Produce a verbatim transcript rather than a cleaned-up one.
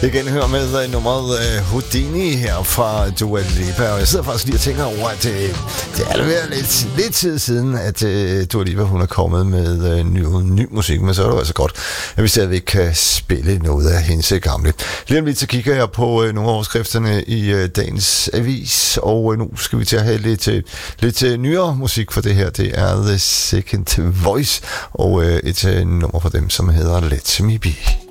Igen hører med uh, nummeret uh, Houdini her fra Dua Lipa, og jeg sidder faktisk lige og tænker over, at uh, det er ved lidt, lidt tid siden, at uh, Dua Lipa hun er kommet med uh, ny, ny musik, men så er det altså godt, at vi stadigvæk kan spille noget af hendes gamle. Lige om lidt så kigger jeg på uh, nogle af overskrifterne i uh, dagens avis, og uh, nu skal vi til at have lidt, uh, lidt uh, nyere musik, for det her, det er The Second Voice, og uh, et uh, nummer for dem, som hedder Let Me Be.